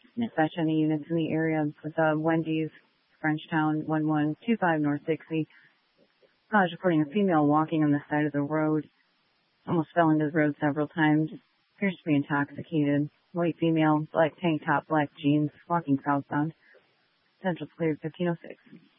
Dispatch any units in the area with Wendy's, Frenchtown, 1125 North 60. College reporting a female walking on the side of the road. Almost fell into the road several times. Appears to be intoxicated. White female, black tank top, black jeans, walking southbound. Central's cleared 1506.